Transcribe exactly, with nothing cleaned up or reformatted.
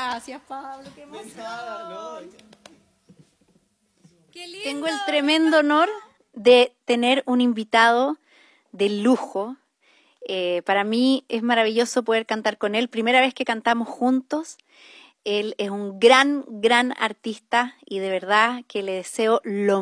Gracias, Pablo, qué emoción. Qué lindo. Tengo el tremendo honor de tener un invitado de lujo. Eh, para mí es maravilloso poder cantar con él. Primera vez que cantamos juntos. Él es un gran, gran artista y de verdad que le deseo lo